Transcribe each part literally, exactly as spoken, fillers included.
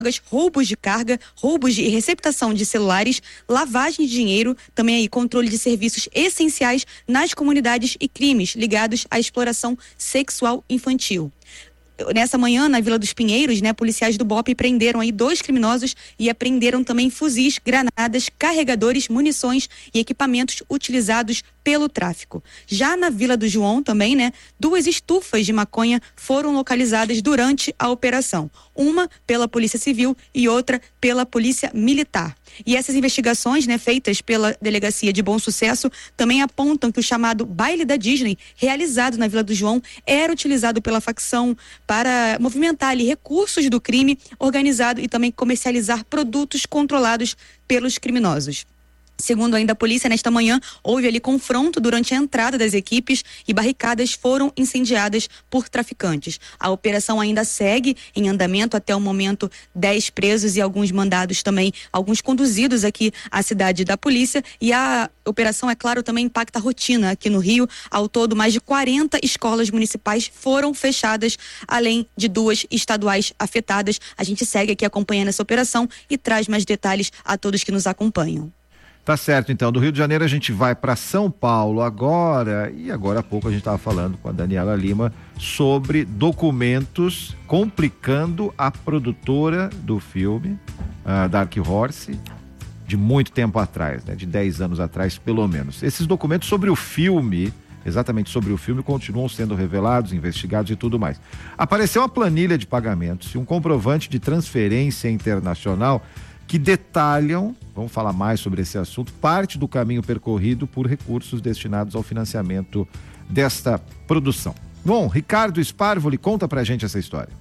roubos de carga, roubos de receptação de celulares, lavagem de dinheiro, também aí controle de serviços essenciais nas comunidades e crimes ligados à exploração sexual infantil. Nessa manhã, na Vila dos Pinheiros, né, policiais do B O P prenderam aí dois criminosos e apreenderam também fuzis, granadas, carregadores, munições e equipamentos utilizados pelo tráfico. Já na Vila do João também, né, duas estufas de maconha foram localizadas durante a operação. Uma pela Polícia Civil e outra pela Polícia Militar. E essas investigações, né, feitas pela Delegacia de Bom Sucesso, também apontam que o chamado baile da Disney, realizado na Vila do João, era utilizado pela facção para movimentar ali recursos do crime organizado e também comercializar produtos controlados pelos criminosos. Segundo ainda a polícia, nesta manhã, houve ali confronto durante a entrada das equipes e barricadas foram incendiadas por traficantes. A operação ainda segue em andamento, até o momento dez presos e alguns mandados também, alguns conduzidos aqui à cidade da polícia, e a operação, é claro, também impacta a rotina aqui no Rio. Ao todo, mais de quarenta escolas municipais foram fechadas, além de duas estaduais afetadas. A gente segue aqui acompanhando essa operação e traz mais detalhes a todos que nos acompanham. Tá certo, então. Do Rio de Janeiro a gente vai para São Paulo agora, e agora há pouco a gente estava falando com a Daniela Lima sobre documentos complicando a produtora do filme, uh, Dark Horse, de muito tempo atrás, né? De dez anos atrás, pelo menos. Esses documentos sobre o filme, exatamente sobre o filme, continuam sendo revelados, investigados e tudo mais. Apareceu uma planilha de pagamentos e um comprovante de transferência internacional que detalham, vamos falar mais sobre esse assunto, parte do caminho percorrido por recursos destinados ao financiamento desta produção. Bom, Ricardo Sparvoli, conta pra gente essa história.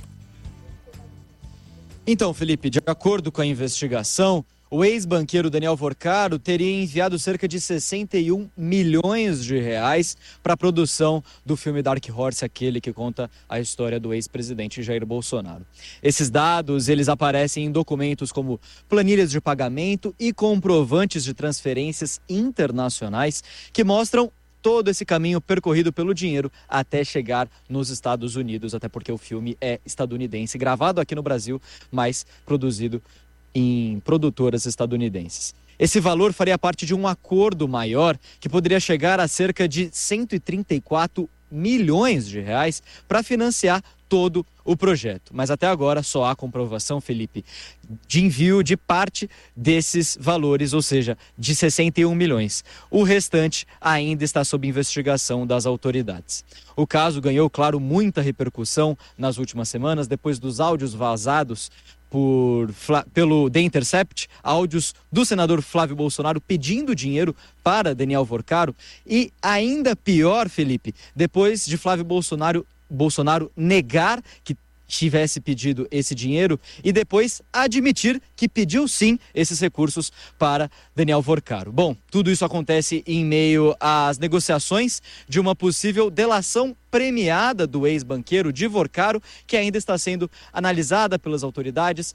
Então, Felipe, de acordo com a investigação, o ex-banqueiro Daniel Vorcaro teria enviado cerca de sessenta e um milhões de reais para a produção do filme Dark Horse, aquele que conta a história do ex-presidente Jair Bolsonaro. Esses dados, eles aparecem em documentos como planilhas de pagamento e comprovantes de transferências internacionais que mostram todo esse caminho percorrido pelo dinheiro até chegar nos Estados Unidos, até porque o filme é estadunidense, gravado aqui no Brasil, mas produzido em produtoras estadunidenses. Esse valor faria parte de um acordo maior que poderia chegar a cerca de cento e trinta e quatro milhões de reais para financiar todo o projeto. Mas até agora só há comprovação, Felipe, de envio de parte desses valores, ou seja, de sessenta e um milhões. O restante ainda está sob investigação das autoridades. O caso ganhou, claro, muita repercussão nas últimas semanas, depois dos áudios vazados Por, pelo The Intercept, áudios do senador Flávio Bolsonaro pedindo dinheiro para Daniel Vorcaro, e ainda pior, Felipe, depois de Flávio Bolsonaro, Bolsonaro negar que tivesse pedido esse dinheiro e depois admitir que pediu sim esses recursos para Daniel Vorcaro. Bom, tudo isso acontece em meio às negociações de uma possível delação premiada do ex-banqueiro de Vorcaro, que ainda está sendo analisada pelas autoridades.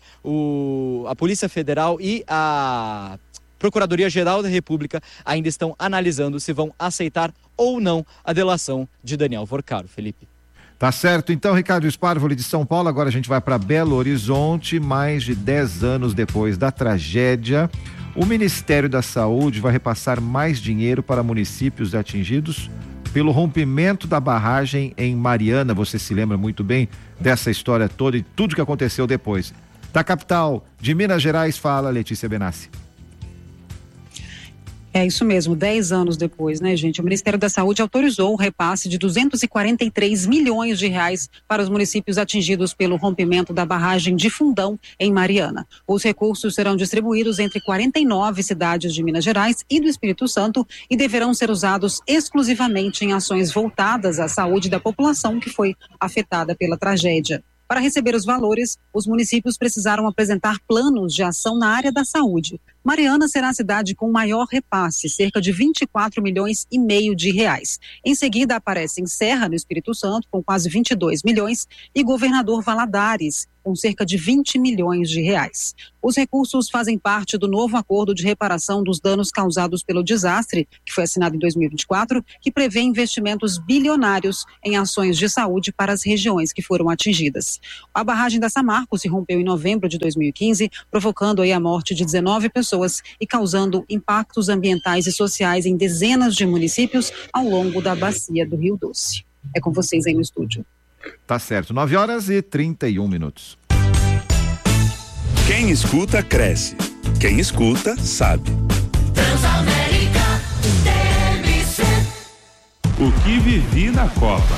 O, a Polícia Federal e a Procuradoria-Geral da República ainda estão analisando se vão aceitar ou não a delação de Daniel Vorcaro, Felipe. Tá certo, então, Ricardo Sparvoli de São Paulo. Agora a gente vai para Belo Horizonte. Mais de dez anos depois da tragédia, o Ministério da Saúde vai repassar mais dinheiro para municípios atingidos pelo rompimento da barragem em Mariana. Você se lembra muito bem dessa história toda e tudo que aconteceu depois. Da capital de Minas Gerais, fala Letícia Benassi. É isso mesmo, dez anos depois, né, gente? O Ministério da Saúde autorizou o repasse de duzentos e quarenta e três milhões de reais para os municípios atingidos pelo rompimento da barragem de Fundão, em Mariana. Os recursos serão distribuídos entre quarenta e nove cidades de Minas Gerais e do Espírito Santo e deverão ser usados exclusivamente em ações voltadas à saúde da população que foi afetada pela tragédia. Para receber os valores, os municípios precisaram apresentar planos de ação na área da saúde. Mariana será a cidade com maior repasse, cerca de vinte e quatro milhões e meio de reais. Em seguida aparecem Serra, no Espírito Santo, com quase vinte e dois milhões, e Governador Valadares, com cerca de vinte milhões de reais. Os recursos fazem parte do novo acordo de reparação dos danos causados pelo desastre, que foi assinado em dois mil e vinte e quatro, que prevê investimentos bilionários em ações de saúde para as regiões que foram atingidas. A barragem da Samarco se rompeu em novembro de dois mil e quinze, provocando aí a morte de dezenove pessoas e causando impactos ambientais e sociais em dezenas de municípios ao longo da bacia do Rio Doce. É com vocês aí no estúdio. Tá certo, nove horas e trinta e um minutos. Quem escuta, cresce. Quem escuta, sabe. Transamérica T M C. O que vivi na Copa.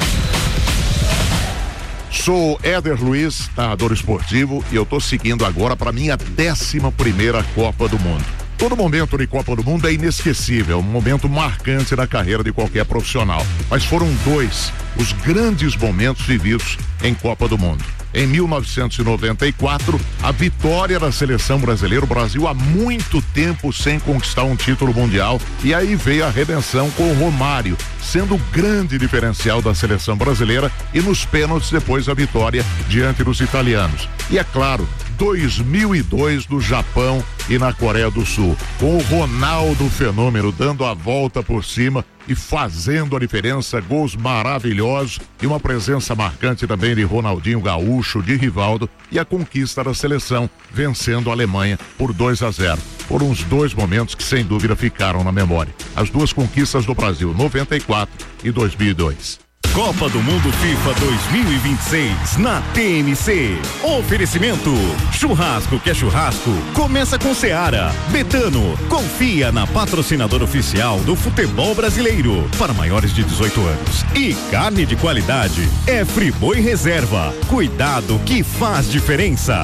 Sou Éder Luiz, narrador esportivo, e eu tô seguindo agora para minha décima primeira Copa do Mundo. Todo momento de Copa do Mundo é inesquecível, um momento marcante na carreira de qualquer profissional. Mas foram dois os grandes momentos vividos em Copa do Mundo. Em mil novecentos e noventa e quatro, a vitória da seleção brasileira, o Brasil há muito tempo sem conquistar um título mundial, e aí veio a redenção com o Romário, sendo o grande diferencial da seleção brasileira, e nos pênaltis depois a vitória diante dos italianos. E é claro, dois mil e dois no Japão e na Coreia do Sul, com o Ronaldo Fenômeno dando a volta por cima e fazendo a diferença, gols maravilhosos e uma presença marcante também de Ronaldinho Gaúcho, de Rivaldo, e a conquista da seleção, vencendo a Alemanha por dois a zero. Foram os dois momentos que sem dúvida ficaram na memória. As duas conquistas do Brasil, noventa e quatro e dois mil e dois. Copa do Mundo FIFA dois mil e vinte e seis na T M C. Oferecimento: churrasco que é churrasco, começa com Seara. Betano, confia na patrocinadora oficial do futebol brasileiro para maiores de dezoito anos. E carne de qualidade é Friboi Reserva. Cuidado que faz diferença.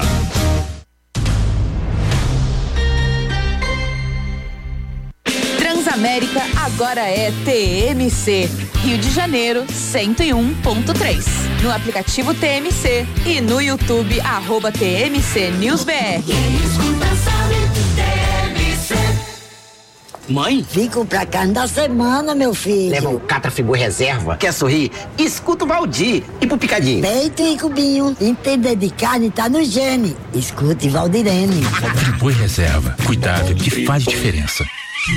Transamérica agora é T M C. Rio de Janeiro, cento e um ponto três. No aplicativo T M C e no YouTube, arroba T M C News B R. Quem escuta sabe, T M C. Mãe? Vim comprar carne da semana, meu filho. Leva um Catra Friboi Reserva. Quer sorrir? Escuta o Valdir. E pro picadinho? Peito e cubinho. Entender de carne tá no gene. Escute Valdirene. Friboi Reserva. Cuidado que faz diferença.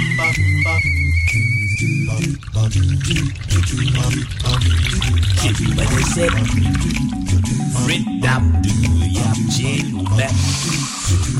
Vai descer. Free down.